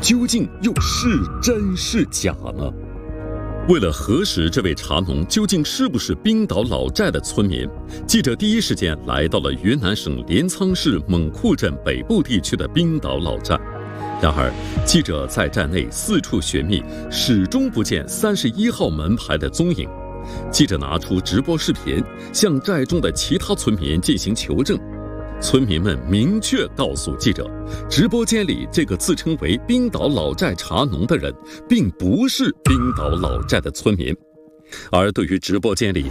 究竟又是真是假呢？为了核实这位茶农究竟是不是冰岛老寨的村民，记者第一时间来到了云南省镰仓市勐库镇北部地区的冰岛老寨。然而，记者在寨内四处寻觅，始终不见31号门牌的踪影。记者拿出直播视频，向寨中的其他村民进行求证。村民们明确告诉记者，直播间里这个自称为冰岛老寨茶农的人，并不是冰岛老寨的村民。而对于直播间里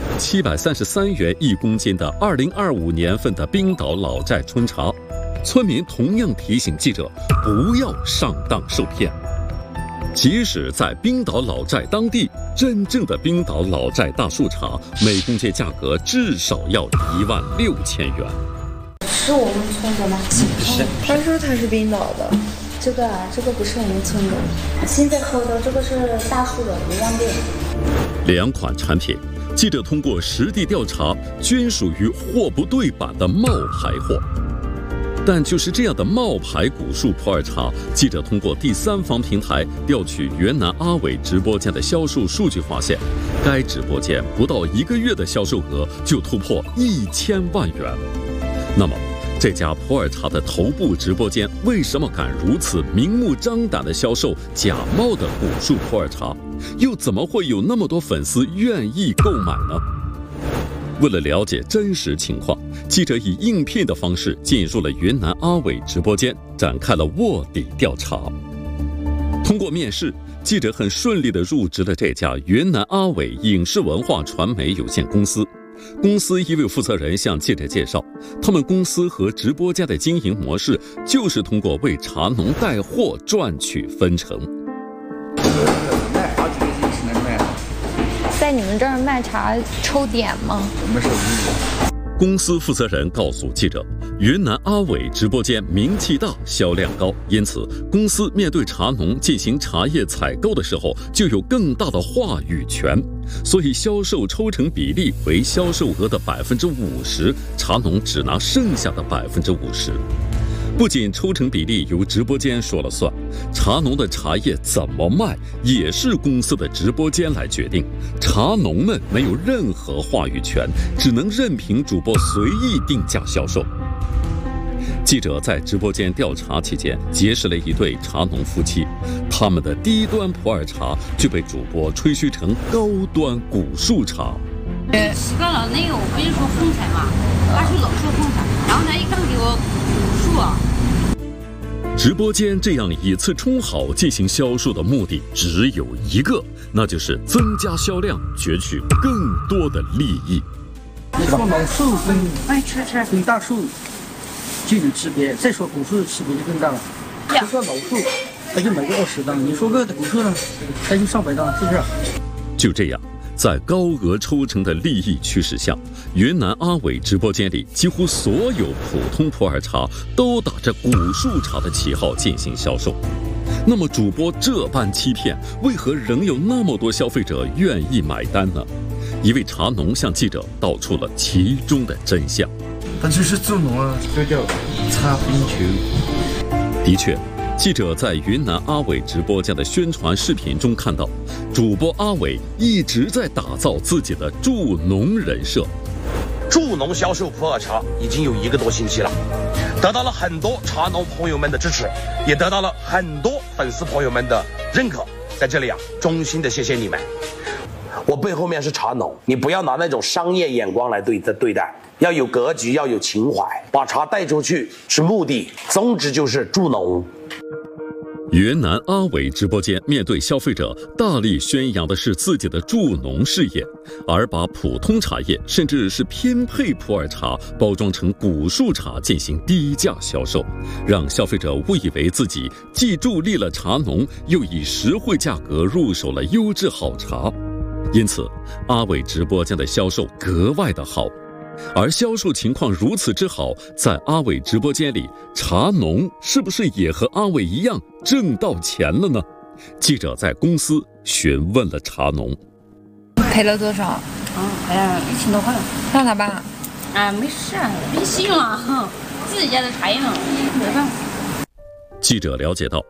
733元1公斤的2025年份的冰岛老寨春茶，村民同样提醒记者不要上当受骗。即使在冰岛老寨当地，真正的冰岛老寨大树茶每公斤价格至少要16000元。 是我们村的吗？ 不是， 他说他是冰岛的。这个不是我们村的。现在喝的这个是大树的1万倍。 两款产品，记者通过实地调查，均属于货不对版的冒牌货。但就是这样的冒牌古树普洱茶，记者通过第三方平台调取云南阿伟直播间的销售数据发现，该直播间不到1个月的销售额就突破1000万元。那么，这家普洱茶的头部直播间为什么敢如此明目张胆地销售假冒的古树普洱茶？又怎么会有那么多粉丝愿意购买呢？为了了解真实情况，记者以应聘的方式进入了云南阿伟直播间，展开了卧底调查。通过面试，记者很顺利地入职了这家云南阿伟影视文化传媒有限公司。公司一位负责人向记者介绍，他们公司和直播间的经营模式就是通过为茶农带货赚取分成。 卖好几个星期能卖。 在你们这儿卖茶抽点吗？ 我们是无语。 公司负责人告诉记者，云南阿伟直播间名气大，销量高，因此公司面对茶农进行茶叶采购的时候就有更大的话语权，所以销售抽成比例为销售额的50%，茶农只拿剩下的50%。不仅抽成比例由直播间说了算，茶农的茶叶怎么卖也是公司的直播间来决定，茶农们没有任何话语权，只能任凭主播随意定价销售。记者在直播间调查期间结识了一对茶农夫妻，他们的低端普洱茶就被主播吹嘘成高端古树茶。 习惯了那个，我不是说风采嘛，他是老说风采，然后他一刚给我古树啊。 直播间这样以次充好进行销售的目的只有一个，那就是增加销量，攫取更多的利益。 你说老树跟大树就有区别，再说古树的区别就更大了。就说老树，它就买个20张，你说个古树呢，它就上百张，是不是？ 就这样，在高额抽成的利益驱使下，云南阿伟直播间里几乎所有普通普洱茶都打着古树茶的旗号进行销售。那么主播这般欺骗，为何仍有那么多消费者愿意买单呢？一位茶农向记者道出了其中的真相。 他就是助农啊，这叫擦冰球。 的确，记者在云南阿伟直播间的宣传视频中看到，主播阿伟一直在打造自己的助农人设。 助农销售普洱茶已经有1个多星期了，得到了很多茶农朋友们的支持，也得到了很多粉丝朋友们的认可。在这里啊，衷心的谢谢你们。我背后面是茶农，你不要拿那种商业眼光来对待，要有格局，要有情怀，把茶带出去是目的，宗旨就是助农。 云南阿伟直播间面对消费者，大力宣扬的是自己的助农事业，而把普通茶叶甚至是偏配普洱茶包装成古树茶进行低价销售，让消费者误以为自己既助力了茶农，又以实惠价格入手了优质好茶。因此，阿伟直播间的销售格外的好。而销售情况如此之好，在阿伟直播间里，茶农是不是也和阿伟一样挣到钱了呢？记者在公司询问了茶农。 赔了多少？ 赔了1000多块。 让他办？ 没事，没信了，自己家的茶叶嘛，没办法。 记者了解到，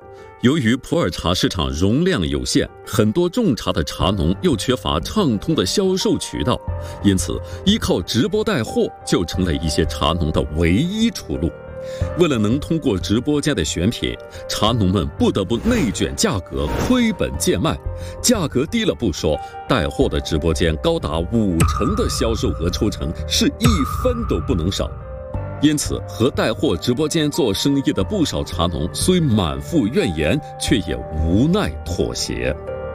由于普洱茶市场容量有限，很多种茶的茶农又缺乏畅通的销售渠道，因此依靠直播带货就成了一些茶农的唯一出路。为了能通过直播间的选品，茶农们不得不内卷价格，亏本贱卖。价格低了不说，带货的直播间高达50%的销售额抽成，是1分都不能少。因此，和带货直播间做生意的不少茶农虽满腹怨言，却也无奈妥协。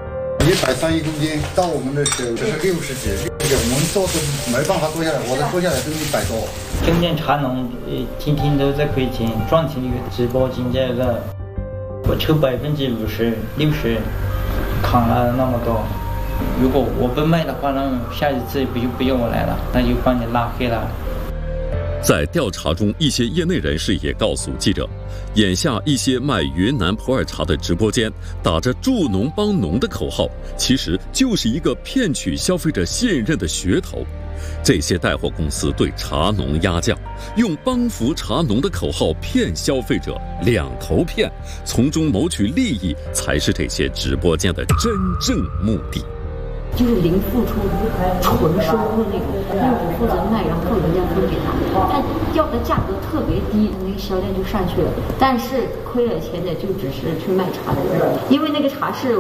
131公斤，到我们的时候就是60几，我们做都没办法做下来，我的做下来都100多。 中间茶农天天都在亏钱，赚钱的直播间这个，我抽50%、60%，扛了那么多。如果我不卖的话，那下一次不用我来了，那就把你拉黑了。 在调查中，一些业内人士也告诉记者，眼下一些卖云南普洱茶的直播间打着助农帮农的口号，其实就是一个骗取消费者信任的噱头。这些带货公司对茶农压价，用帮扶茶农的口号骗消费者，两头骗，从中谋取利益，才是这些直播间的真正目的。 就是零付出纯收入那种，因为我负责卖，然后人家分给他，他要的价格特别低，那个销量就上去了。但是亏了钱的就只是去卖茶的人，因为那个茶是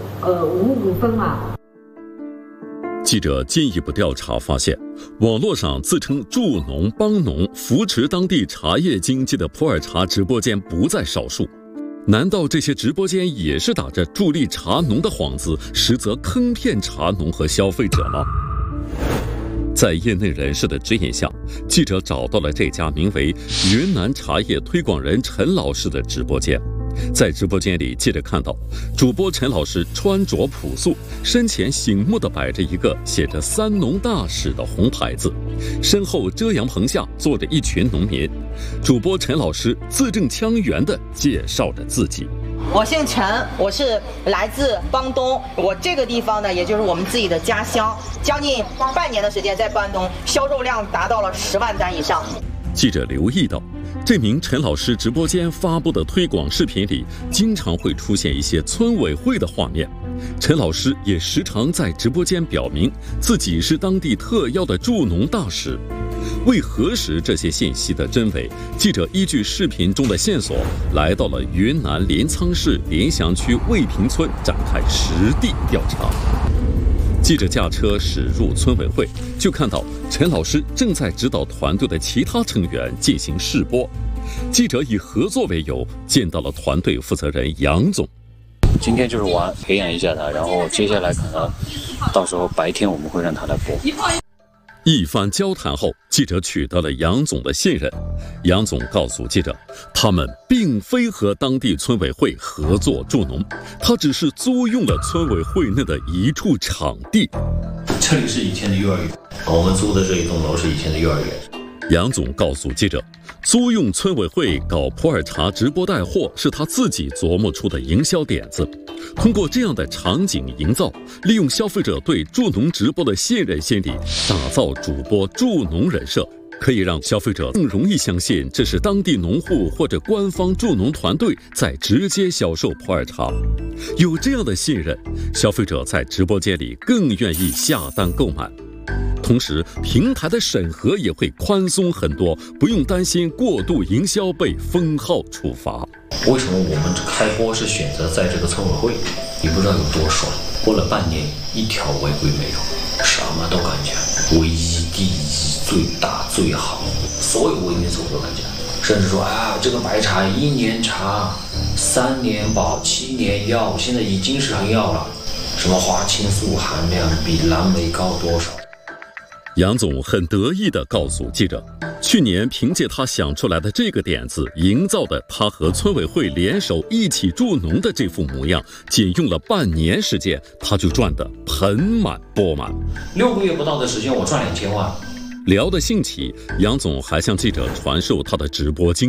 55分嘛。 记者进一步调查发现，网络上自称助农帮农、扶持当地茶叶经济的普洱茶直播间不在少数。难道这些直播间也是打着助力茶农的幌子，实则坑骗茶农和消费者吗？在业内人士的指引下，记者找到了这家名为云南茶叶推广人陈老师的直播间。在直播间里，记者看到主播陈老师穿着朴素，身前醒目地摆着一个写着三农大使的红牌子，身后遮阳棚下坐着一群农民。主播陈老师字正腔圆地介绍着自己： 我姓陈，我是来自邦东，我这个地方呢，也就是我们自己的家乡，将近半年的时间在邦东，销售量达到了10万单以上。 记者留意到，这名陈老师直播间发布的推广视频里，经常会出现一些村委会的画面。陈老师也时常在直播间表明自己是当地特邀的助农大使。为核实这些信息的真伪，记者依据视频中的线索，来到了云南临沧市临翔区卫平村展开实地调查。记者驾车驶入村委会，就看到陈老师正在指导团队的其他成员进行试播。记者以合作为由，见到了团队负责人杨总。 今天就是玩，培养一下他，然后接下来可能到时候白天我们会让他来播。 一番交谈后，记者取得了杨总的信任。杨总告诉记者，他们并非和当地村委会合作助农，他只是租用了村委会内的一处场地。 这里是以前的幼儿园，我们租的这一栋楼是以前的幼儿园。 杨总告诉记者，租用村委会搞普洱茶直播带货是他自己琢磨出的营销点子。通过这样的场景营造，利用消费者对助农直播的信任心理，打造主播助农人设，可以让消费者更容易相信这是当地农户或者官方助农团队在直接销售普洱茶。有这样的信任，消费者在直播间里更愿意下单购买。同时，平台的审核也会宽松很多，不用担心过度营销被封号处罚。 为什么我们开播是选择在这个村委会？你不知道有多爽，播了半年一条违规没有，什么都敢讲，唯一、第一、最大、最好，所有违规词我都敢讲。甚至说啊，这个白茶1年茶，3年保，7年药，现在已经是很药了。什么花青素含量比蓝莓高多少？ 杨总很得意地告诉记者，去年凭借他想出来的这个点子，营造的他和村委会联手一起助农的这副模样，仅用了半年时间，他就赚得盆满钵满。 6个月不到的时间，我赚2000万。 聊得兴起，杨总还向记者传授他的直播经验。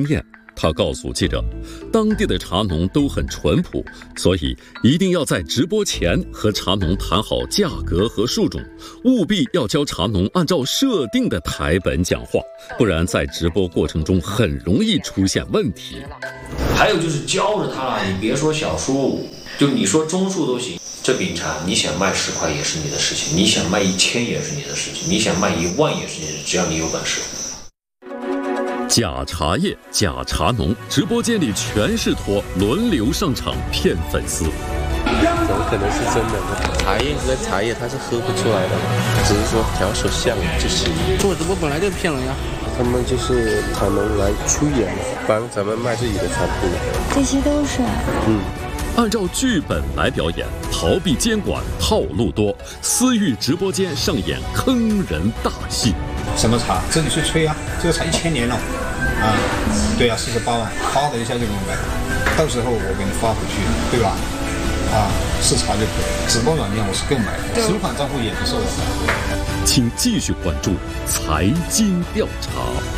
他告诉记者，当地的茶农都很淳朴，所以一定要在直播前和茶农谈好价格和树种，务必要教茶农按照设定的台本讲话，不然在直播过程中很容易出现问题。 还有就是教着他了，你别说小树，就你说中树都行。这饼茶你想卖10块也是你的事情，你想卖1000也是你的事情，你想卖1万也是你的，只要你有本事。 假茶叶、假茶农，直播间里全是托，轮流上场骗粉丝。 怎么可能是真的呢？茶叶和茶叶它是喝不出来的，只是说调手像就行。 做直播本来就骗人呀， 他们就是茶农来出演的，帮咱们卖自己的产品的。 这些都是。 按照剧本来表演，逃避监管，套路多，私域直播间上演坑人大戏。 什么茶？自己去吹啊！这个茶1000年了，啊，对啊，48万，啪的一下就给你买，到时候我给你发回去，对吧？啊，是茶就可以。直播软件我是购买的，收款账户也不是我的。 请继续关注财经调查。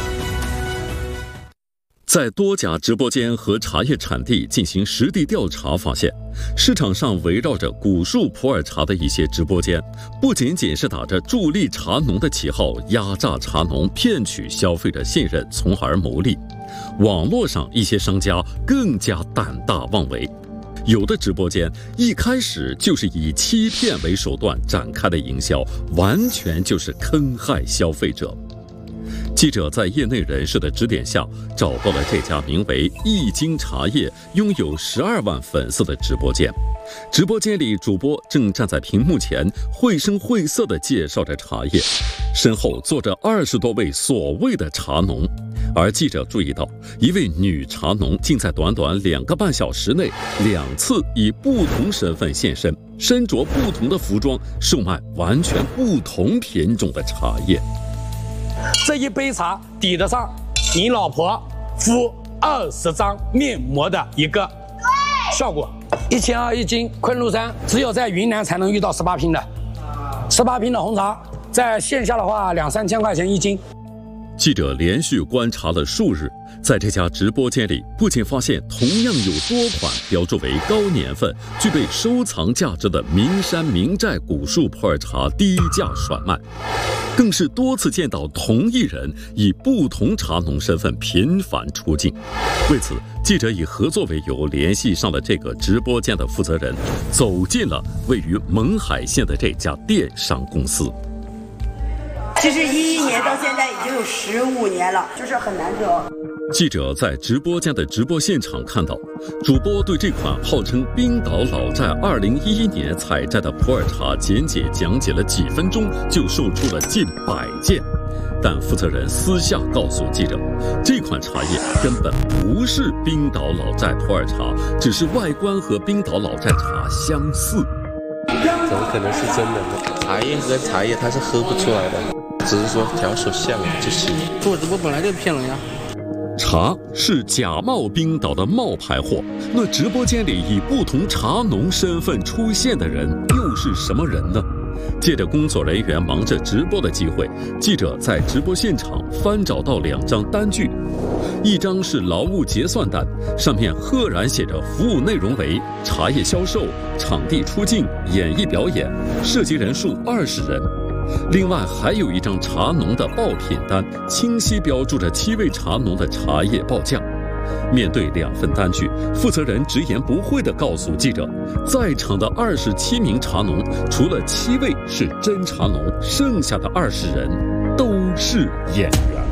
在多家直播间和茶叶产地进行实地调查，发现市场上围绕着古树普洱茶的一些直播间，不仅仅是打着助力茶农的旗号压榨茶农，骗取消费者信任，从而牟利。网络上一些商家更加胆大妄为，有的直播间一开始就是以欺骗为手段展开的营销，完全就是坑害消费者。记者在业内人士的指点下，找到了这家名为易经茶叶、拥有12万粉丝的直播间。直播间里，主播正站在屏幕前，绘声绘色地介绍着茶叶，身后坐着20多位所谓的茶农。而记者注意到，一位女茶农竟在短短2个半小时内2次以不同身份现身，身着不同的服装，售卖完全不同品种的茶叶。 这一杯茶抵得上你老婆敷20张面膜的一个效果。1200一斤，昆仑山只有在云南才能遇到18瓶的，18瓶的红茶，在线下的话2-3千块钱一斤。 记者连续观察了数日，在这家直播间里，不仅发现同样有多款标注为高年份、具备收藏价值的名山名寨古树普洱茶低价甩卖，更是多次见到同一人以不同茶农身份频繁出镜。为此，记者以合作为由联系上了这个直播间的负责人，走进了位于勐海县的这家电商公司。 其实11年到现在已经有15年了，就是很难得。 记者在直播间的直播现场看到，主播对这款号称冰岛老寨2011年采摘的普洱茶简讲解了几分钟，就售出了近100件。但负责人私下告诉记者，这款茶叶根本不是冰岛老寨普洱茶，只是外观和冰岛老寨茶相似。 怎么可能是真的呢？茶叶和茶叶它是喝不出来的，只是说调手像就行。 做直播本来就骗人呀。 茶是假冒冰岛的冒牌货，那直播间里以不同茶农身份出现的人又是什么人呢？借着工作人员忙着直播的机会，记者在直播现场翻找到2张单据，一张是劳务结算单，上面赫然写着服务内容为茶叶销售、场地出镜、演艺表演，涉及人数20人。另外还有一张茶农的报品单，清晰标注着7位茶农的茶叶报价。面对2份单据，负责人直言不讳地告诉记者，在场的27名茶农，除了7位是真茶农，剩下的20人都是演员。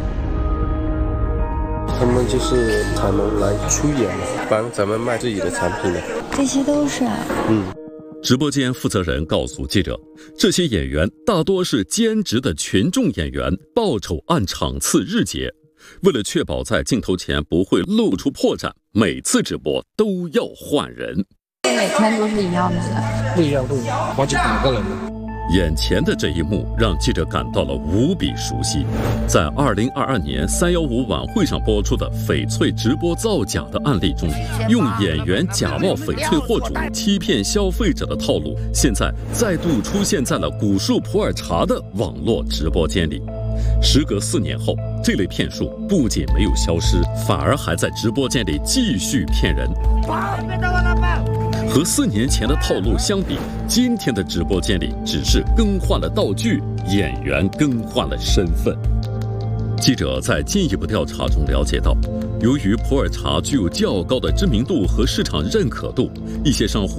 他们就是茶农来出演的，帮咱们卖自己的产品的。 这些都是。 直播间负责人告诉记者，这些演员大多是兼职的群众演员，报酬按场次日结。为了确保在镜头前不会露出破绽，每次直播都要换人。 每天都是一样的人？ 不一样，好几百个人。 眼前的这一幕让记者感到了无比熟悉，在2022年315晚会上播出的翡翠直播造假的案例中，用演员假冒翡翠货主欺骗消费者的套路，现在再度出现在了古树普洱茶的网络直播间里。 时隔4年后，这类骗术不仅没有消失，反而还在直播间里继续骗人。和4年前的套路相比，今天的直播间里只是更换了道具，演员更换了身份。记者在进一步调查中了解到，由于普洱茶具有较高的知名度和市场认可度，一些商户